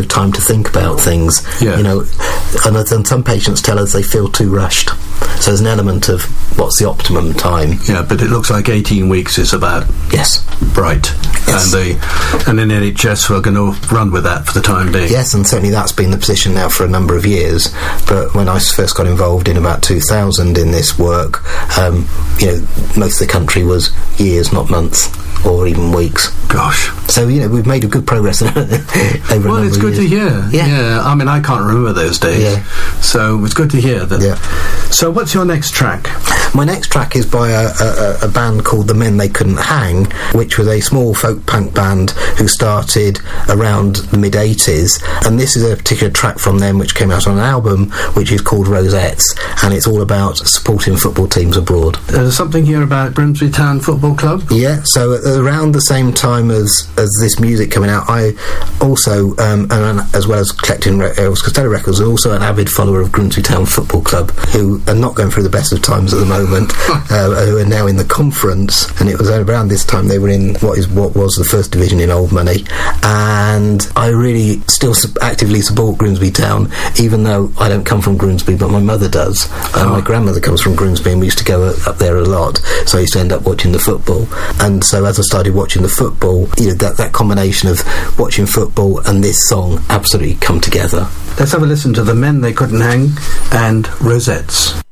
time to think about things. Yeah. You know, and some patients tell us they feel too rushed. So there's an element of what's the optimum time. Yeah, but it looks like 18 weeks is about Yes. right. Yes. And in NHS we're going to run with that for the time being. Yes, and certainly that's been the position now for a number of years. But when I first got involved in about 2000 in this work, you know, most of the country was years, not months, or even weeks. Gosh. So, you know, we've made a good progress over a number of Well, it's good to years. hear. Yeah. I mean, I can't remember those days. Yeah. So it's good to hear that. Yeah. So what's your next track? My next track is by a band called The Men They Couldn't Hang, which was a small folk punk band who started around the mid-80s, and this is a particular track from them which came out on an album which is called Rosettes, and it's all about supporting football teams abroad. There's something here about Grimsby Town Football Club? Yeah, so around the same time as this music coming out, I also, and as well as collecting Elvis Costello records, also an avid follower of Grimsby Town Football Club, who are not going through the best of times at the moment, who are now in the conference, and it was around this time they were in what was the first division in Old Money, and I really still actively support Grimsby Town, even though I don't come from Grimsby, but my mother does. My grandmother comes from Grimsby, and we used to go up there a lot, so I used to end up watching the football. And so as I started watching the football, you know, that combination of watching football and this song absolutely come together. Let's have a listen to The Men They Couldn't Hang and Rosettes.